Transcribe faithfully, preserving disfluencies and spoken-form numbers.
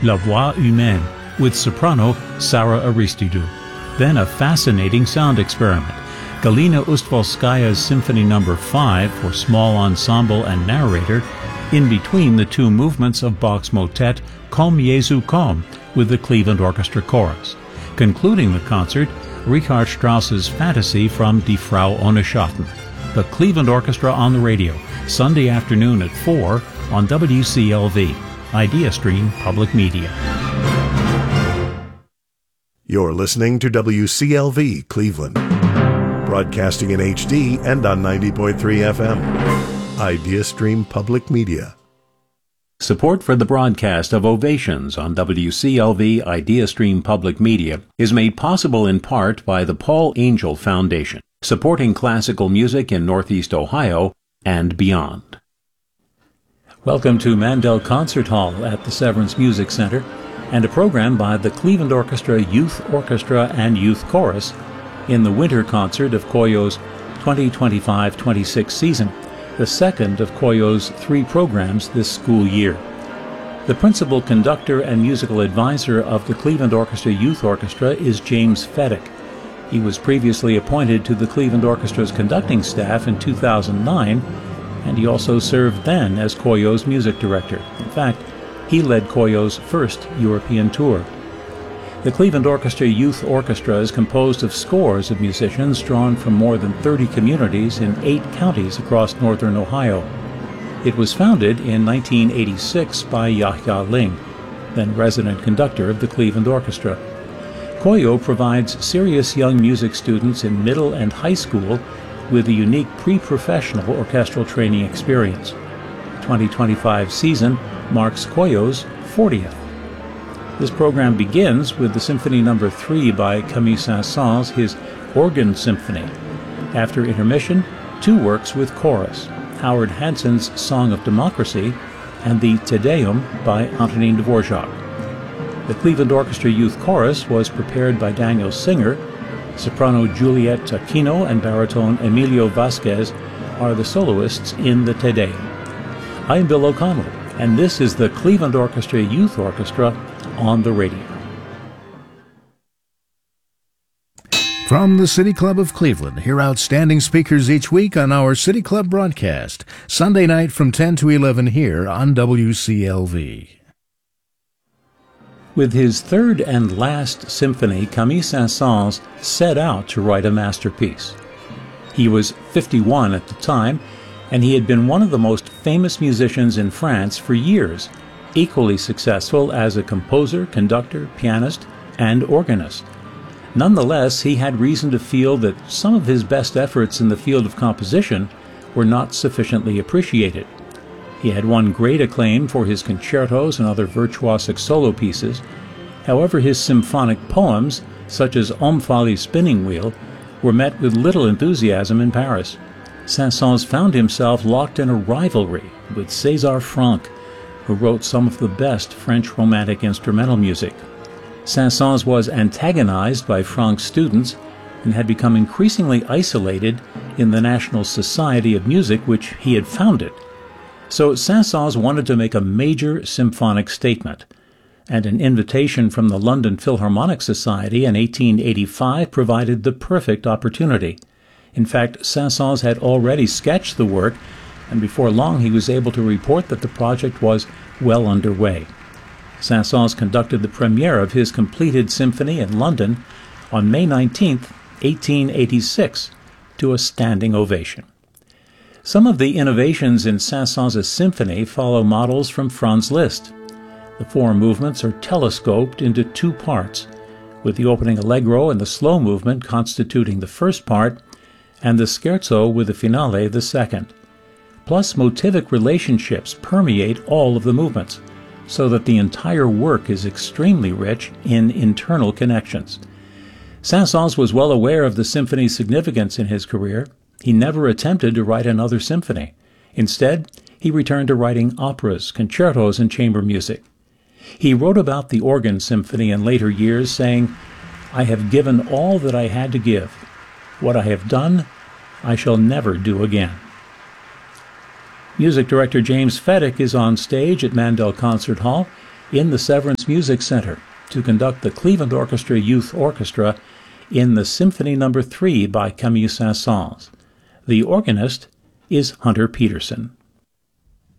La Voix Humaine, with soprano Sarah Aristidou. Then a fascinating sound experiment, Galina Ustvalskaya's Symphony Number five for small ensemble and narrator, in between the two movements of Bach's motet Komm Jesu komm with the Cleveland Orchestra Chorus. Concluding the concert, Richard Strauss's Fantasy from Die Frau ohne Schatten. The Cleveland Orchestra on the radio, Sunday afternoon at four on W C L V, IdeaStream Public Media. You're listening to W C L V Cleveland, broadcasting in H D and on ninety point three F M. IdeaStream Public Media. Support for the broadcast of Ovations on W C L V IdeaStream Public Media is made possible in part by the Paul Angel Foundation, supporting classical music in Northeast Ohio and beyond. Welcome to Mandel Concert Hall at the Severance Music Center, and a program by the Cleveland Orchestra Youth Orchestra and Youth Chorus in the winter concert of Koyo's twenty twenty-five twenty-six season, the second of Koyo's three programs this school year. The principal conductor and musical advisor of the Cleveland Orchestra Youth Orchestra is James Fedek. He was previously appointed to the Cleveland Orchestra's conducting staff in two thousand nine, and he also served then as Koyo's music director. In fact, he led Koyo's first European tour. The Cleveland Orchestra Youth Orchestra is composed of scores of musicians drawn from more than thirty communities in eight counties across northern Ohio. It was founded in nineteen eighty-six by Yahya Ling, then resident conductor of the Cleveland Orchestra. Koyo provides serious young music students in middle and high school with a unique pre-professional orchestral training experience. The twenty twenty-five season marks Koyo's fortieth. This program begins with the Symphony Number three by Camille Saint-Saëns, his Organ Symphony. After intermission, two works with chorus, Howard Hanson's Song of Democracy and the Te Deum by Antonin Dvorak. The Cleveland Orchestra Youth Chorus was prepared by Daniel Singer. Soprano Juliette Aquino and baritone Emilio Vasquez are the soloists in the Te Deum. I'm Bill O'Connell, and this is the Cleveland Orchestra Youth Orchestra on the radio. From the City Club of Cleveland, hear outstanding speakers each week on our City Club broadcast, Sunday night from ten to eleven here on W C L V. With his third and last symphony, Camille Saint-Saëns set out to write a masterpiece. He was fifty-one at the time, and he had been one of the most famous musicians in France for years, equally successful as a composer, conductor, pianist, and organist. Nonetheless, he had reason to feel that some of his best efforts in the field of composition were not sufficiently appreciated. He had won great acclaim for his concertos and other virtuosic solo pieces. However, his symphonic poems, such as Omphale's Spinning Wheel, were met with little enthusiasm in Paris. Saint-Saëns found himself locked in a rivalry with César Franck, who wrote some of the best French romantic instrumental music. Saint-Saëns was antagonized by Franck's students and had become increasingly isolated in the National Society of Music, which he had founded. So Saint-Saëns wanted to make a major symphonic statement, and an invitation from the London Philharmonic Society in eighteen eighty-five provided the perfect opportunity. In fact, Saint-Saëns had already sketched the work, and before long he was able to report that the project was well underway. Saint-Saëns conducted the premiere of his completed symphony in London on May nineteenth, eighteen eighty-six, to a standing ovation. Some of the innovations in Saint-Saëns' symphony follow models from Franz Liszt. The four movements are telescoped into two parts, with the opening allegro and the slow movement constituting the first part, and the scherzo with the finale the second. Plus, motivic relationships permeate all of the movements, so that the entire work is extremely rich in internal connections. Saint-Saëns was well aware of the symphony's significance in his career. He never attempted to write another symphony. Instead, he returned to writing operas, concertos, and chamber music. He wrote about the organ symphony in later years, saying, "I have given all that I had to give. What I have done, I shall never do again." Music director James Fedek is on stage at Mandel Concert Hall. in the Severance Music Center to conduct the Cleveland Orchestra Youth Orchestra in the Symphony Number three by Camille Saint-Saëns. The organist is Hunter Peterson.